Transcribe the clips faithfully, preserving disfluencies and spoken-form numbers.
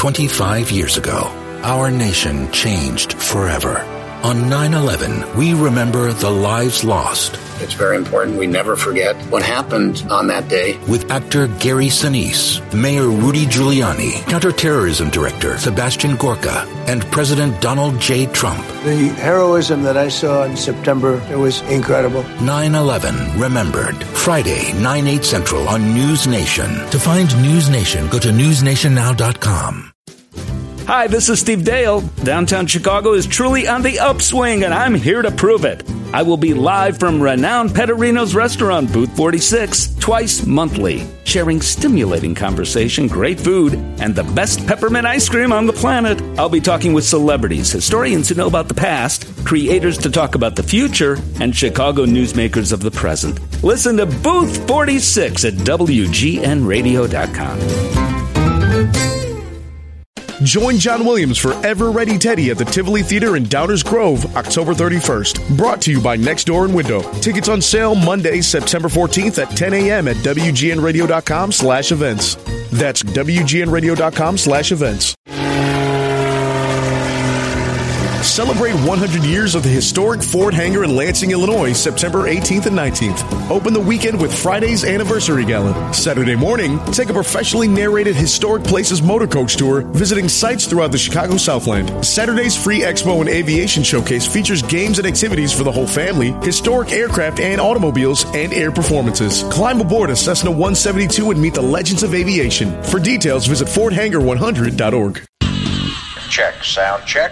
twenty-five years ago, our nation changed forever. On nine eleven, we remember the lives lost. It's very important we never forget what happened on that day. With actor Gary Sinise, Mayor Rudy Giuliani, Counterterrorism Director Sebastian Gorka, and President Donald J. Trump. The heroism that I saw in September, it was incredible. nine eleven Remembered. Friday, nine, eight Central on News Nation. To find News Nation, go to news nation now dot com. Hi, this is Steve Dale. Downtown Chicago is truly on the upswing, and I'm here to prove it. I will be live from renowned Petterino's restaurant, Booth forty-six, twice monthly, sharing stimulating conversation, great food, and the best peppermint ice cream on the planet. I'll be talking with celebrities, historians who know about the past, creators to talk about the future, and Chicago newsmakers of the present. Listen to Booth forty-six at W G N radio dot com. Join John Williams for Ever Ready Teddy at the Tivoli Theater in Downers Grove, October thirty-first. Brought to you by Next Door and Window. Tickets on sale Monday, September fourteenth at ten a.m. at W G N radio dot com slash events. That's W G N radio dot com slash events. Celebrate one hundred years of the historic Ford Hangar in Lansing, Illinois, September eighteenth and nineteenth. Open the weekend with Friday's Anniversary Gala. Saturday morning, take a professionally narrated Historic Places motor coach tour, visiting sites throughout the Chicago Southland. Saturday's free Expo and Aviation Showcase features games and activities for the whole family, historic aircraft and automobiles, and air performances. Climb aboard a Cessna one seventy-two and meet the legends of aviation. For details, visit ford hangar one hundred dot org. Check, sound check.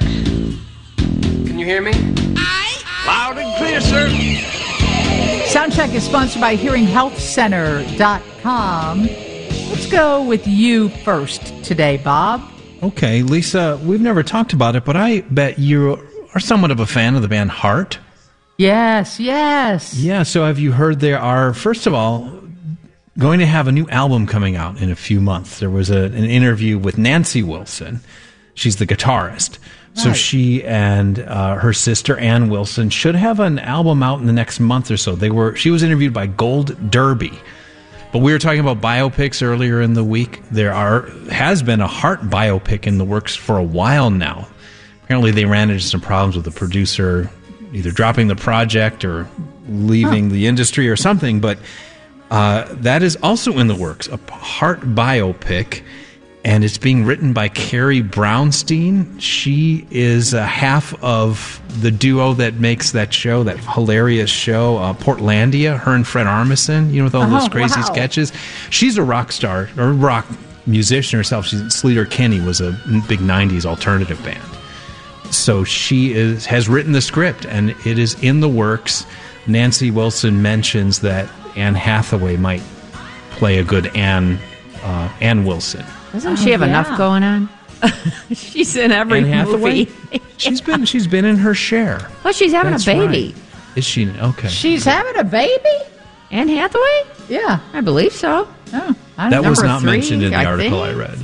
Can you hear me? Aye. Loud and clear, sir. Soundcheck is sponsored by hearing health center dot com. Let's go with you first today, Bob. Okay, Lisa, we've never talked about it, but I bet you are somewhat of a fan of the band Heart. Yes, yes. Yeah, so have you heard they are, first of all, going to have a new album coming out in a few months. There was a, an interview with Nancy Wilson. She's the guitarist. So right. She and uh, her sister Ann Wilson should have an album out in the next month or so. They were. She was interviewed by Gold Derby, but we were talking about biopics earlier in the week. There are has been a Heart biopic in the works for a while now. Apparently, they ran into some problems with the producer, either dropping the project or leaving huh. the industry or something. But uh, that is also in the works, a Heart biopic. And it's being written by Carrie Brownstein. She is uh, half of the duo that makes that show, that hilarious show, uh, Portlandia, her and Fred Armisen, you know, with all those oh, crazy wow. sketches. She's a rock star, or rock musician herself. She's, Sleater Kinney was a big nineties alternative band. So she is has written the script, and it is in the works. Nancy Wilson mentions that Anne Hathaway might play a good Anne, uh, Anne Wilson. Doesn't she have oh, yeah. enough going on? She's in every Anne movie. she's been she's been in her share. Well, she's having That's a baby. Right. Is she? Okay. She's having a baby? Anne Hathaway? Yeah. I believe so. Oh, I that was not three, mentioned in the I article think. I read.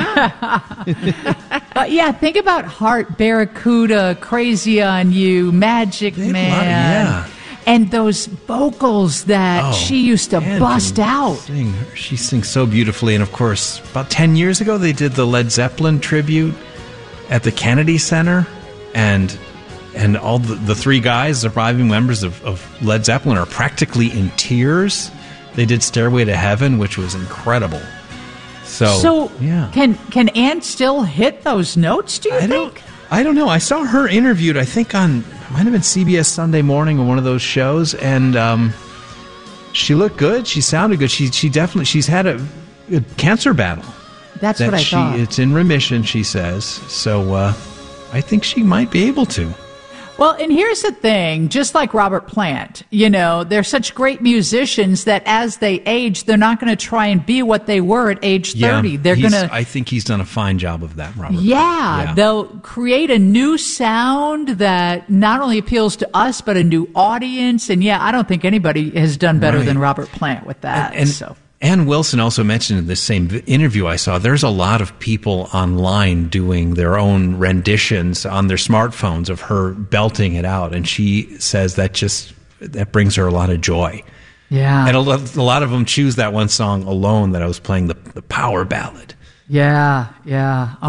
Yeah. uh, yeah, think about Heart, Barracuda, Crazy on You, Magic Man. Yeah. And those vocals that oh, she used to bust out. Sing. She sings so beautifully. And, of course, about ten years ago, they did the Led Zeppelin tribute at the Kennedy Center. And and all the, the three guys, surviving members of, of Led Zeppelin, are practically in tears. They did Stairway to Heaven, which was incredible. So, so yeah. can, can Anne still hit those notes, do you I think? Don't, I don't know. I saw her interviewed, I think, on... might have been C B S Sunday Morning or one of those shows, and um, she looked good. She sounded good. She she definitely she's had a, a cancer battle. That's that what I she, thought. It's in remission, she says. So uh, I think she might be able to. Well, and here's the thing, just like Robert Plant, you know, they're such great musicians that as they age, they're not going to try and be what they were at age thirty. Yeah, they're going to I think he's done a fine job of that, Robert. Yeah, yeah, they'll create a new sound that not only appeals to us, but a new audience. And yeah, I don't think anybody has done better right. than Robert Plant with that. And, and so. Ann Wilson also mentioned in this same interview I saw, there's a lot of people online doing their own renditions on their smartphones of her belting it out. And she says that just, that brings her a lot of joy. Yeah. And a lot, a lot of them choose that one song alone that I was playing, the, the power ballad. Yeah, yeah.